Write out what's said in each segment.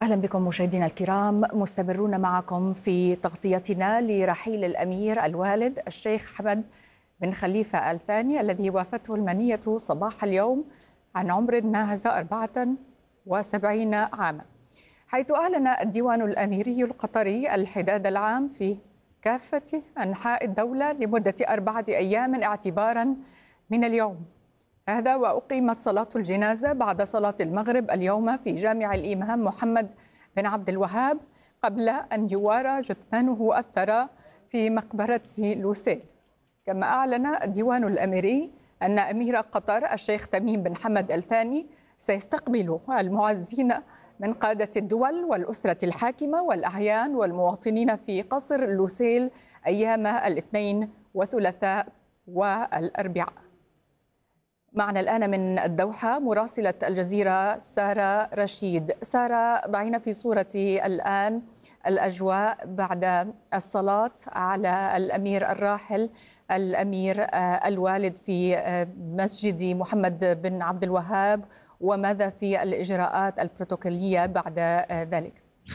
أهلا بكم مشاهدينا الكرام، مستمرون معكم في تغطيتنا لرحيل الأمير الوالد الشيخ حمد بن خليفة آل ثاني الذي وافته المنية صباح اليوم عن عمر ناهز 74 عاما، حيث أعلن الديوان الأميري القطري الحداد العام في كافة أنحاء الدولة لمدة 4 أيام اعتبارا من اليوم هذا. وأقيمت صلاة الجنازة بعد صلاة المغرب اليوم في جامع الإمام محمد بن عبد الوهاب، قبل أن يوارى جثمانه الثرى في مقبرة لوسيل. كما أعلن الديوان الأميري أن أمير قطر الشيخ تميم بن حمد آل ثاني سيستقبل المعزين من قادة الدول والأسرة الحاكمة والأعيان والمواطنين في قصر لوسيل أيام الاثنين والثلاثاء والأربعاء. معنا الآن من الدوحة مراسلة الجزيرة سارة رشيد. سارة، ضعينا في صورة الآن الأجواء بعد الصلاة على الأمير الراحل الأمير الوالد في مسجد محمد بن عبد الوهاب، وماذا في الإجراءات البروتوكولية بعد ذلك؟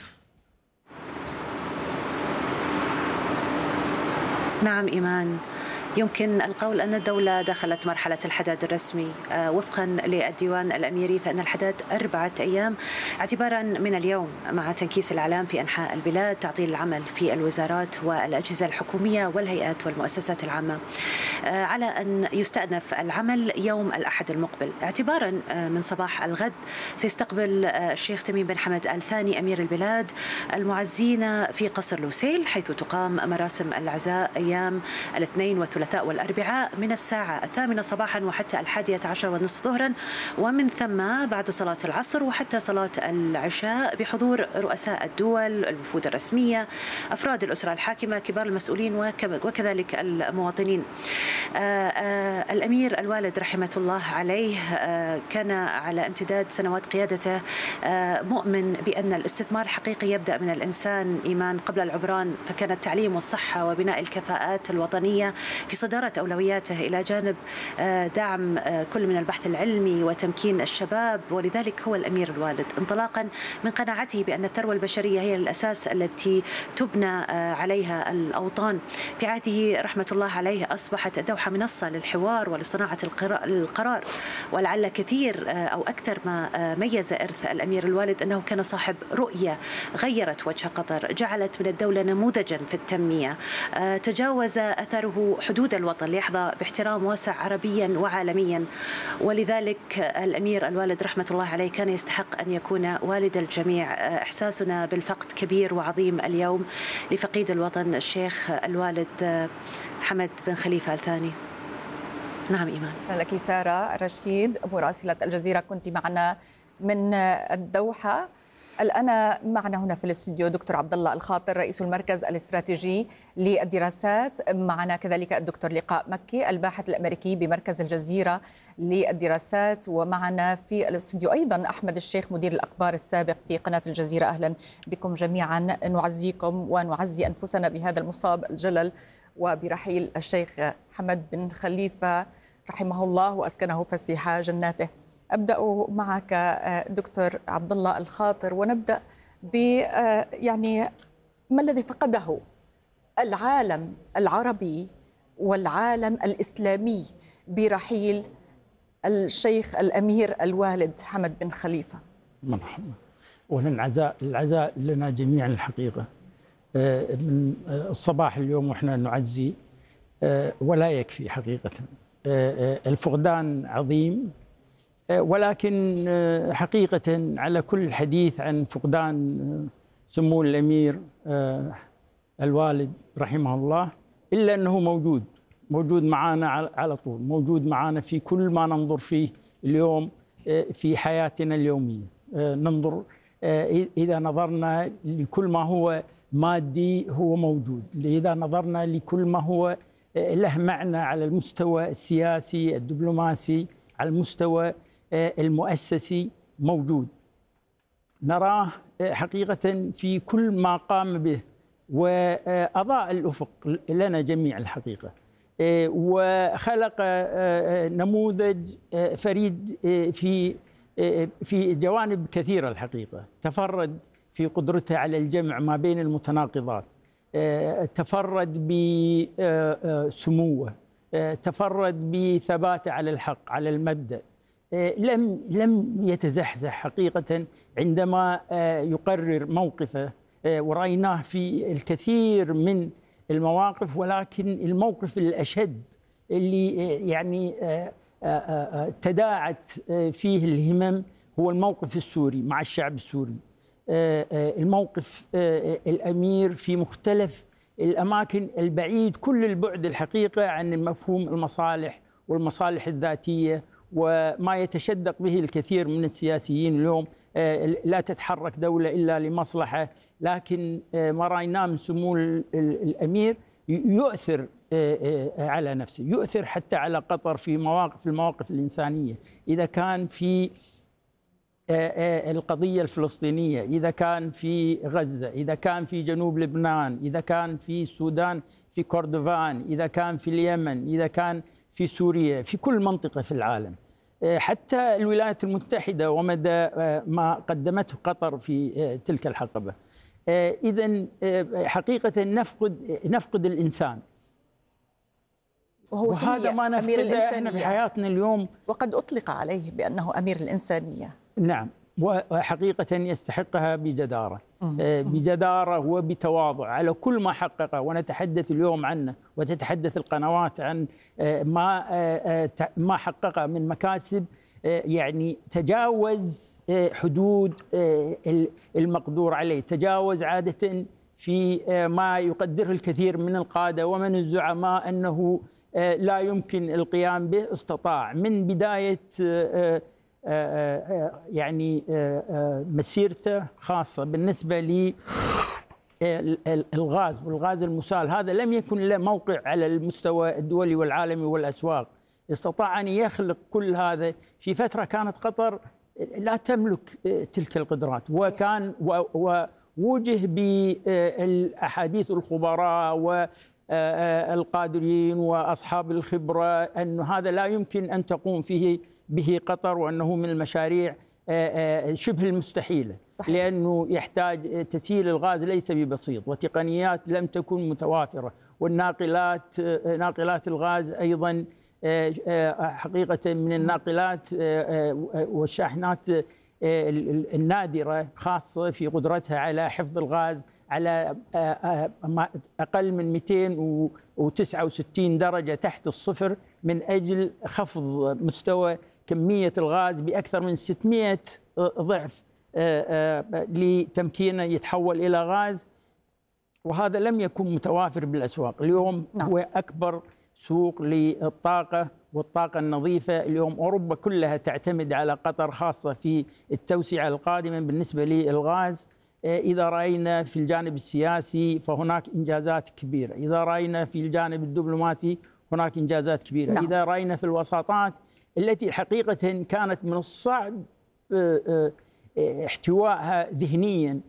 نعم إيمان، يمكن القول أن الدولة دخلت مرحلة الحداد الرسمي وفقا للديوان الأميري، فإن الحداد 4 أيام اعتبارا من اليوم، مع تنكيس الأعلام في أنحاء البلاد، تعطيل العمل في الوزارات والأجهزة الحكومية والهيئات والمؤسسات العامة، على أن يستأنف العمل يوم الأحد المقبل. اعتبارا من صباح الغد سيستقبل الشيخ تميم بن حمد آل ثاني أمير البلاد المعزين في قصر لوسيل، حيث تقام مراسم العزاء أيام الاثنين والثلاثاء والأربعاء من الساعة 8 صباحا وحتى 11:30 ظهرا، ومن ثم بعد صلاة العصر وحتى صلاة العشاء بحضور رؤساء الدول، الوفود الرسمية، أفراد الأسرة الحاكمة، كبار المسؤولين وكذلك المواطنين. الأمير الوالد رحمة الله عليه كان على امتداد سنوات قيادته مؤمن بأن الاستثمار الحقيقي يبدأ من الإنسان إيمان قبل العمران، فكان التعليم والصحة وبناء الكفاءات الوطنية في صدارة أولوياته، إلى جانب دعم كل من البحث العلمي وتمكين الشباب. ولذلك هو الأمير الوالد انطلاقا من قناعته بأن الثروة البشرية هي الأساس التي تبنى عليها الأوطان. في عهده رحمة الله عليه أصبحت الدوحة منصة للحوار ولصناعة القرار، ولعل كثير أو أكثر ما ميز إرث الأمير الوالد أنه كان صاحب رؤية غيرت وجه قطر، جعلت من الدولة نموذجا في التنمية، تجاوز أثره حدود الوطن ليحظى باحترام واسع عربيا وعالميا. ولذلك الأمير الوالد رحمة الله عليه كان يستحق أن يكون والد الجميع. إحساسنا بالفقد كبير وعظيم اليوم لفقيد الوطن الشيخ الوالد حمد بن خليفة آل ثاني. نعم إيمان. لك سارة رشيد مراسلة الجزيرة، كنت معنا من الدوحة. الآن معنا هنا في الاستوديو دكتور عبد الله الخاطر رئيس المركز الاستراتيجي للدراسات، معنا كذلك الدكتور لقاء مكي الباحث الأمريكي بمركز الجزيرة للدراسات، ومعنا في الاستوديو أيضا أحمد الشيخ مدير الأخبار السابق في قناة الجزيرة. أهلا بكم جميعا، نعزيكم ونعزي أنفسنا بهذا المصاب الجلل وبرحيل الشيخ حمد بن خليفة رحمه الله وأسكنه فسيح جناته. أبدأ معك دكتور عبد الله الخاطر، ونبدأ ب يعني ما الذي فقده العالم العربي والعالم الإسلامي برحيل الشيخ الأمير الوالد حمد بن خليفة؟ مرحبا. العزاء لنا جميعا الحقيقة. من الصباح اليوم وإحنا نعزي ولا يكفي حقيقة. الفقدان عظيم، ولكن حقيقة على كل الحديث عن فقدان سمو الأمير الوالد رحمه الله، إلا أنه موجود معنا على طول، موجود معنا في كل ما ننظر فيه اليوم في حياتنا اليومية. ننظر إذا نظرنا لكل ما هو مادي هو موجود، إذا نظرنا لكل ما هو له معنى على المستوى السياسي الدبلوماسي، على المستوى المؤسسي موجود. نراه حقيقة في كل ما قام به، وأضاء الأفق لنا جميع الحقيقة، وخلق نموذج فريد في جوانب كثيرة الحقيقة. تفرد في قدرته على الجمع ما بين المتناقضات، تفرد بسموه، تفرد بثباته على الحق على المبدأ، لم يتزحزح حقيقة عندما يقرر موقفه، ورأيناه في الكثير من المواقف، ولكن الموقف الأشد اللي يعني تداعت فيه الهمم هو الموقف السوري مع الشعب السوري. الموقف الأمير في مختلف الأماكن البعيد كل البعد الحقيقة عن مفهوم المصالح والمصالح الذاتية وما يتشدق به الكثير من السياسيين اليوم. لا تتحرك دولة إلا لمصلحة، لكن ما رأيناه من سمو الأمير يؤثر على نفسه، يؤثر حتى على قطر في المواقف الإنسانية، إذا كان في القضية الفلسطينية، إذا كان في غزة، إذا كان في جنوب لبنان، إذا كان في السودان في كردفان، إذا كان في اليمن، إذا كان في سوريا، في كل منطقة في العالم، حتى الولايات المتحدة ومدى ما قدمته قطر في تلك الحقبة. إذن حقيقة نفقد الإنسان، وهذا ما نفقده احنا في حياتنا اليوم، وقد أطلق عليه بأنه أمير الإنسانية. نعم، وحقيقة يستحقها بجدارة، بجدارة وبتواضع على كل ما حققه ونتحدث اليوم عنه، وتتحدث القنوات عن ما حققه من مكاسب، يعني تجاوز حدود المقدور عليه، تجاوز عادة في ما يقدره الكثير من القادة ومن الزعماء أنه لا يمكن القيام به. استطاع من بداية يعني مسيرته، خاصة بالنسبة للغاز والغاز المسال، هذا لم يكن له موقع على المستوى الدولي والعالمي والأسواق. استطاع أن يخلق كل هذا في فترة كانت قطر لا تملك تلك القدرات، وكان ووجه بالأحاديث الخبراء والقادرين وأصحاب الخبرة أن هذا لا يمكن أن تقوم به قطر، وأنه من المشاريع شبه المستحيلة. صحيح. لأنه يحتاج تسييل الغاز ليس ببسيط، وتقنيات لم تكن متوافرة، ناقلات الغاز أيضا حقيقة من الناقلات والشاحنات النادرة، خاصة في قدرتها على حفظ الغاز على أقل من 269 درجة تحت الصفر، من أجل خفض مستوى كمية الغاز بأكثر من 600 ضعف لتمكينه يتحول إلى غاز، وهذا لم يكن متوافر بالأسواق. اليوم هو أكبر سوق للطاقة والطاقة النظيفة. اليوم أوروبا كلها تعتمد على قطر، خاصة في التوسعة القادمة بالنسبة للغاز. إذا رأينا في الجانب السياسي فهناك إنجازات كبيرة، إذا رأينا في الجانب الدبلوماسي هناك إنجازات كبيرة. إذا رأينا في الوساطات التي حقيقة كانت من الصعب احتوائها ذهنيا،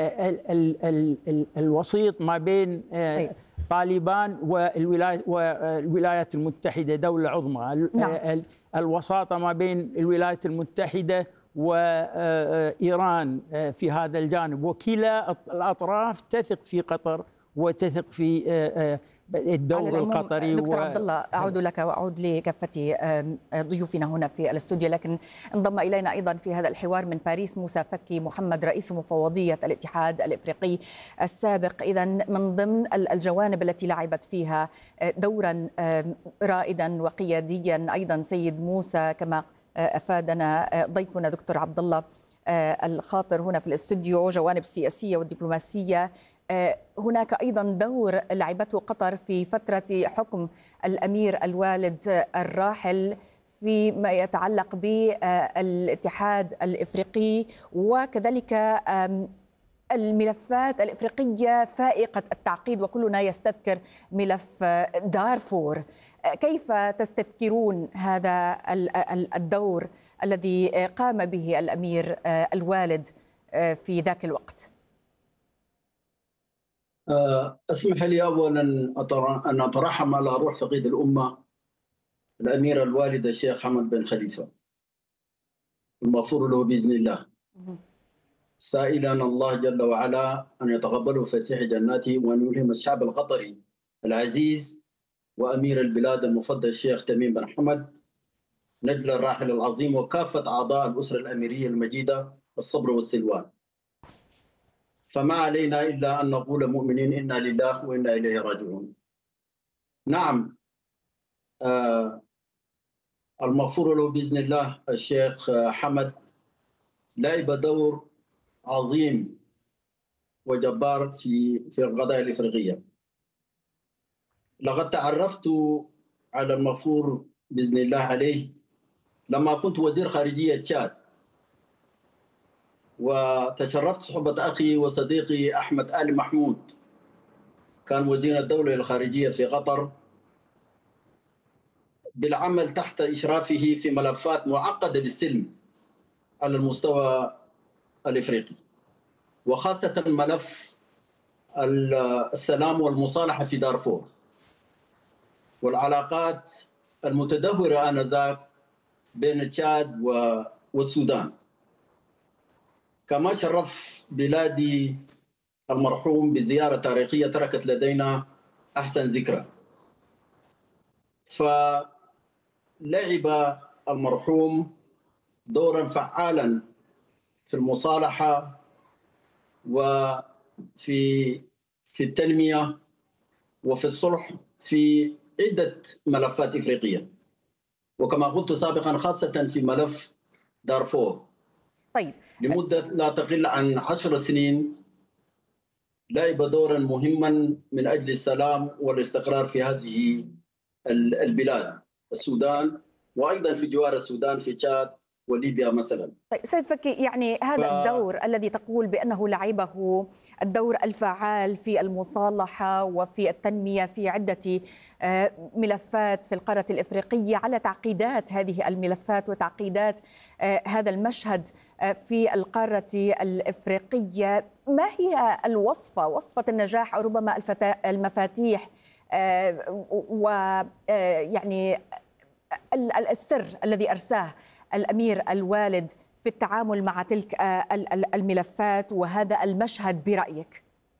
الوسيط ما بين طالبان والولايات المتحدة دولة عظمى، الوساطة ما بين الولايات المتحدة وإيران في هذا الجانب، وكلا الأطراف تثق في قطر وتثق في الدور القطري. دكتور عبد الله، أعود لك وأعود لكافة ضيوفنا هنا في الاستوديو، لكن انضم إلينا أيضا في هذا الحوار من باريس موسى فكي محمد، رئيس مفوضية الاتحاد الإفريقي السابق. إذا من ضمن الجوانب التي لعبت فيها دورا رائدا وقياديا أيضا سيد موسى، كما أفادنا ضيفنا دكتور عبد الله الخاطر هنا في الاستوديو، جوانب سياسية ودبلوماسية. هناك أيضا دور لعبته قطر في فترة حكم الأمير الوالد الراحل فيما يتعلق بالاتحاد الإفريقي، وكذلك الملفات الإفريقية فائقة التعقيد، وكلنا يستذكر ملف دارفور. كيف تستذكرون هذا الدور الذي قام به الأمير الوالد في ذاك الوقت؟ اسمح لي أولا أن أترحم على روح فقيد الأمة الأمير الوالد الشيخ حمد بن خليفة، المغفور له بإذن الله. سائلا الله جل وعلا أن يتقبله فسيح جناته وأن يلهم الشعب القطري العزيز وأمير البلاد المفضل الشيخ تميم بن حمد نجل الراحل العظيم وكافة أعضاء الأسرة الأميرية المجيدة الصبر والسلوان. فما علينا إلا أن نقول مؤمنين إنا لله وإنا إليه راجعون. نعم، المغفور له بإذن الله الشيخ حمد لعب دور عظيم وجبار في القضايا الإفريقية. لقد تعرفت على المغفور بإذن الله عليه لما كنت وزير خارجية تشاد، وتشرفت صحبة أخي وصديقي أحمد آل محمود، كان وزير الدولة الخارجية في قطر، بالعمل تحت إشرافه في ملفات معقدة للسلم على المستوى الإفريقي، وخاصة ملف السلام والمصالحة في دارفور والعلاقات المتدهورة آنذاك بين تشاد والسودان. كما شرف بلادي المرحوم بزيارة تاريخية تركت لدينا أحسن ذكرى. فلعب المرحوم دورا فعالا في المصالحة وفي التنمية وفي الصلح في عدة ملفات إفريقية، وكما قلت سابقا خاصة في ملف دارفور. طيب، لمدة لا تقل عن 10 سنين لعب دورا مهما من أجل السلام والاستقرار في هذه البلاد، السودان وأيضا في جوار السودان في تشاد وليبيا مثلا. طيب سيد فكي، يعني هذا الدور الذي تقول بأنه لعبه الدور الفعال في المصالحة وفي التنمية في عدة ملفات في القارة الإفريقية، على تعقيدات هذه الملفات وتعقيدات هذا المشهد في القارة الإفريقية، ما هي وصفة النجاح أو ربما المفاتيح ويعني السر الذي أرساه الأمير الوالد في التعامل مع تلك الملفات وهذا المشهد برأيك؟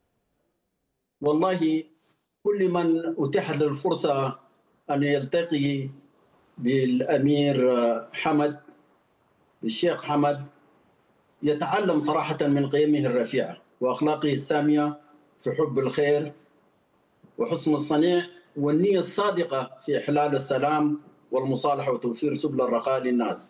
والله كل من أتيحت له الفرصة أن يلتقي بالأمير حمد، الشيخ حمد، يتعلم صراحة من قيمه الرفيعة وأخلاقه السامية في حب الخير وحسن الصنيع والنية الصادقة في إحلال السلام والمصالحة وتوفير سبل الرخاء للناس.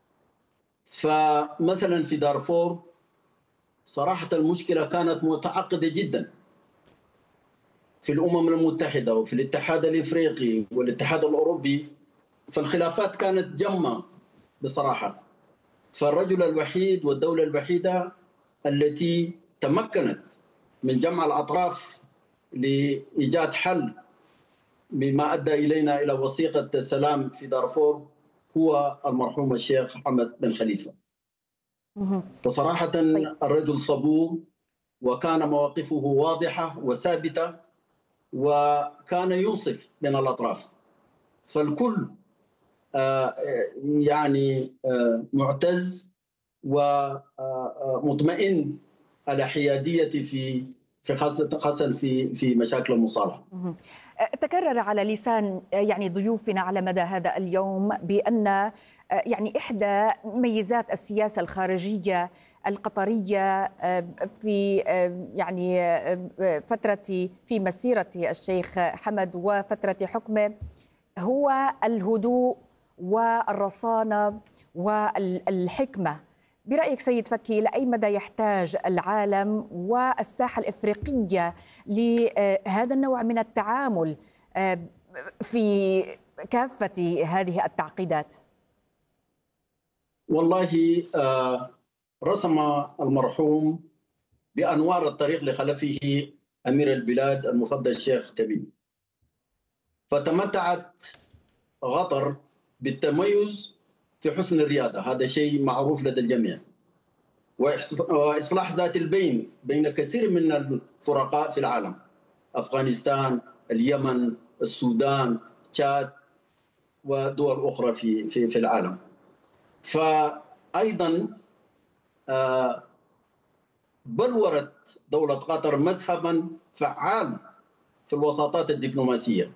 فمثلا في دارفور صراحة المشكلة كانت متعقدة جدا في الأمم المتحدة وفي الاتحاد الإفريقي والاتحاد الأوروبي، فالخلافات كانت جمة بصراحة. فالرجل الوحيد والدولة الوحيدة التي تمكنت من جمع الأطراف لإيجاد حل مما أدى إلينا إلى وثيقة السلام في دارفور هو المرحوم الشيخ حمد بن خليفة. وصراحة الرجل صبور، وكان مواقفه واضحة وثابتة، وكان ينصف بين الأطراف، فالكل يعني معتز ومطمئن على حياديتي في خاصة في مشاكل المصالحة. تكرر على لسان يعني ضيوفنا على مدى هذا اليوم بأن يعني إحدى ميزات السياسة الخارجية القطرية في يعني في مسيرة الشيخ حمد وفترة حكمه هو الهدوء والرصانة والحكمة. برأيك سيد فكي، لأي مدى يحتاج العالم والساحة الإفريقية لهذا النوع من التعامل في كافة هذه التعقيدات؟ والله رسم المرحوم بأنوار الطريق لخلفه أمير البلاد المفضل الشيخ تميم، فتمتعت قطر بالتميز في حسن الريادة، هذا شيء معروف لدى الجميع، وإصلاح ذات البين بين كثير من الفرقاء في العالم، أفغانستان، اليمن، السودان، تشاد ودول أخرى في العالم. فأيضا بلورت دولة قطر مذهبا فعال في الوساطات الدبلوماسية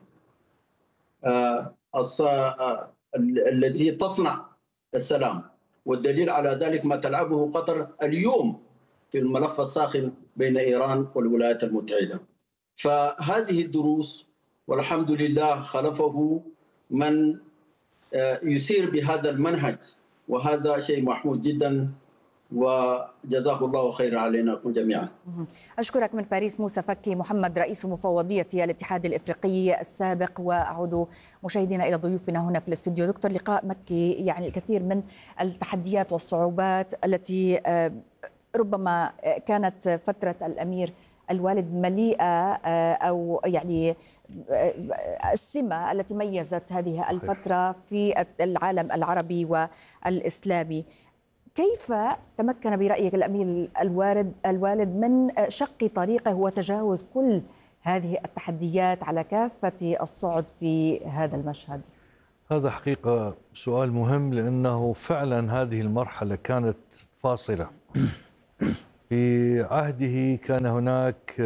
التي تصنع السلام، والدليل على ذلك ما تلعبه قطر اليوم في الملف الساخن بين إيران والولايات المتحدة. فهذه الدروس والحمد لله خلفه من يسير بهذا المنهج، وهذا شيء محمود جدا، وجزاه الله خيرا علينا جميعا. أشكرك من باريس موسى فكي محمد، رئيس مفوضية الاتحاد الإفريقي السابق، وأعود مشاهدينا إلى ضيوفنا هنا في الاستوديو. دكتور لقاء مكي، يعني الكثير من التحديات والصعوبات التي ربما كانت فترة الأمير الوالد مليئة، أو يعني السمة التي ميزت هذه الفترة في العالم العربي والإسلامي. كيف تمكن برأيك الأمير الوالد من شق طريقه وتجاوز كل هذه التحديات على كافة الصعد في هذا المشهد؟ هذا حقيقة سؤال مهم، لأنه فعلا هذه المرحلة كانت فاصلة. في عهده كان هناك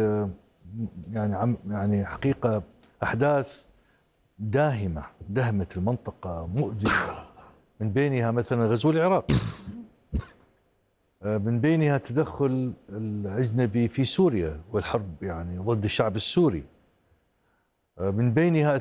يعني حقيقة أحداث داهمة دهمت المنطقة، مؤذية، من بينها مثلا غزو العراق، من بينها تدخل الأجنبي في سوريا والحرب يعني ضد الشعب السوري، من بينها